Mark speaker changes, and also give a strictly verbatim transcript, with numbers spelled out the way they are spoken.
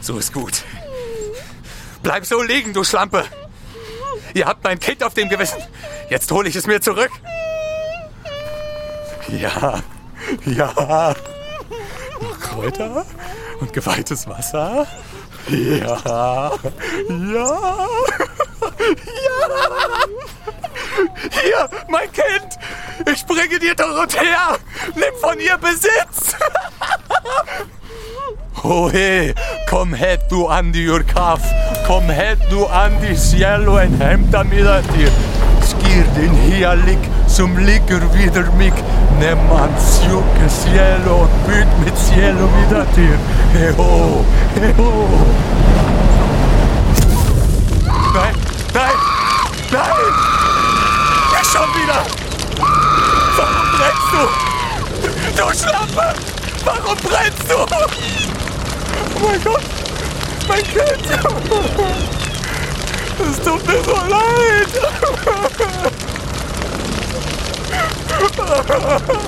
Speaker 1: So ist gut. Bleib so liegen, du Schlampe. Ihr habt mein Kind auf dem Gewissen. Jetzt hole ich es mir zurück. Ja, ja. Kräuter und geweihtes Wasser. Ja, ja, ja. Hier, mein Kind. Ich bringe dir Dorothea. Nimm von ihr Besitz. Ohe, kom hit du Andi ur kaff. Kom hit du Andi cielo en hämta mida dir. Skir din helik som ligger vidare mig. Nimm ans juke cielo och byt mitt cielo wieder dir. Heho, heho. Nein, nein, nein. Ja, schon wieder. Warum brennst du? Du Schlampe. Warum brennst du? Oh mein Gott, mein Kind! Es tut mir so leid!